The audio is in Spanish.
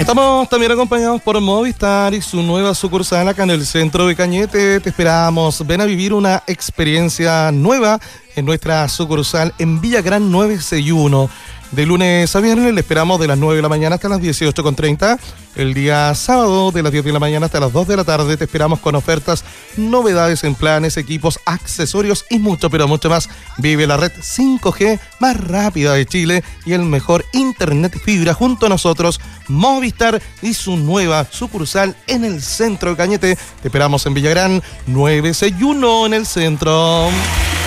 Estamos también acompañados por Movistar y su nueva sucursal acá en el centro de Cañete. Te esperamos. Ven a vivir una experiencia nueva en nuestra sucursal en Villagrán 961. De lunes a viernes le esperamos de las 9 de la mañana hasta las 18:30. El día sábado de las 10 de la mañana hasta las 2 de la tarde te esperamos con ofertas, novedades en planes, equipos, accesorios y mucho, pero mucho más. Vive la red 5G más rápida de Chile y el mejor internet fibra junto a nosotros, Movistar y su nueva sucursal en el centro de Cañete. Te esperamos en Villagrán 961 en el centro.